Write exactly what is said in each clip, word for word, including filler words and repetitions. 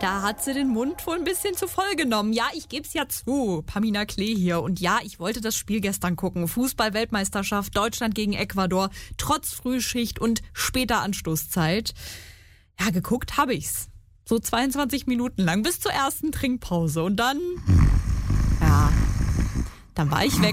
da hat sie den Mund wohl ein bisschen zu voll genommen. Ja, ich geb's ja zu. Pamina Klee hier. Und ja, ich wollte das Spiel gestern gucken. Fußball-Weltmeisterschaft, Deutschland gegen Ecuador, trotz Frühschicht und später Anstoßzeit. Ja, geguckt habe ich's. So zweiundzwanzig Minuten lang, bis zur ersten Trinkpause. Und dann, ja, dann war ich weg.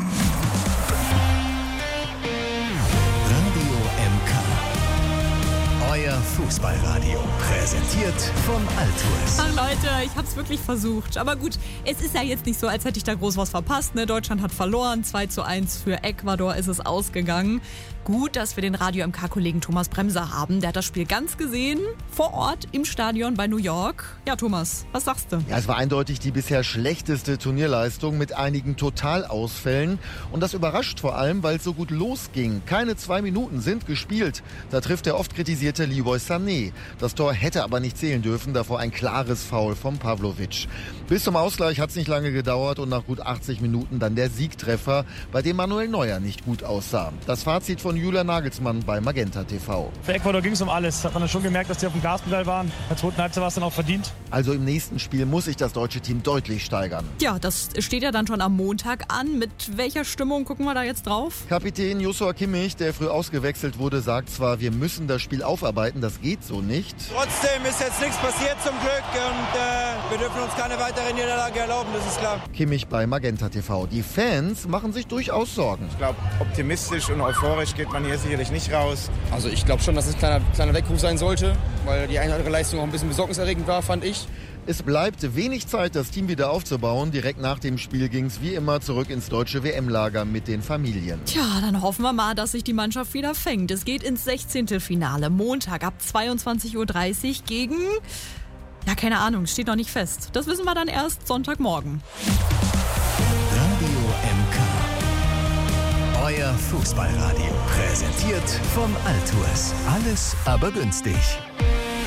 Euer Fußballradio, präsentiert von Altues. Ach Leute, ich hab's wirklich versucht. Aber gut, es ist ja jetzt nicht so, als hätte ich da groß was verpasst. Ne? Deutschland hat verloren, zwei zu eins für Ecuador ist es ausgegangen. Gut, dass wir den Radio M K-Kollegen Thomas Bremser haben. Der hat das Spiel ganz gesehen, vor Ort im Stadion bei New York. Ja, Thomas, was sagst du? Ja, es war eindeutig die bisher schlechteste Turnierleistung mit einigen Totalausfällen. Und das überrascht vor allem, weil es so gut losging. Keine zwei Minuten sind gespielt. Da trifft der oft kritisierte Leroy Sané. Das Tor hätte aber nicht zählen dürfen, davor ein klares Foul von Pavlovic. Bis zum Ausgleich hat es nicht lange gedauert und nach gut achtzig Minuten dann der Siegtreffer, bei dem Manuel Neuer nicht gut aussah. Das Fazit von Julian Nagelsmann bei Magenta T V. Für Ecuador ging es um alles. Hat man dann schon gemerkt, dass die auf dem Gaspedal waren. In der zweiten Halbzeit war es dann auch verdient. Also im nächsten Spiel muss sich das deutsche Team deutlich steigern. Ja, das steht ja dann schon am Montag an. Mit welcher Stimmung gucken wir da jetzt drauf? Kapitän Joshua Kimmich, der früh ausgewechselt wurde, sagt zwar, wir müssen das Spiel aufarbeiten, das geht so nicht. Trotzdem ist jetzt nichts passiert zum Glück und äh, wir dürfen uns keine weitere Niederlage erlauben, das ist klar. Kimmich bei Magenta T V. Die Fans machen sich durchaus Sorgen. Ich glaube, optimistisch und euphorisch geht man hier sicherlich nicht raus. Also ich glaube schon, dass es ein kleiner, kleiner Weckruf sein sollte, weil die eine oder andere Leistung auch ein bisschen besorgniserregend war, fand ich. Es bleibt wenig Zeit, das Team wieder aufzubauen. Direkt nach dem Spiel ging es wie immer zurück ins deutsche W M-Lager mit den Familien. Tja, dann hoffen wir mal, dass sich die Mannschaft wieder fängt. Es geht ins sechzehnte Finale. Montag ab zweiundzwanzig Uhr dreißig gegen... Ja, keine Ahnung, steht noch nicht fest. Das wissen wir dann erst Sonntagmorgen. Radio M K. Euer Fußballradio. Präsentiert von Altues. Alles aber günstig.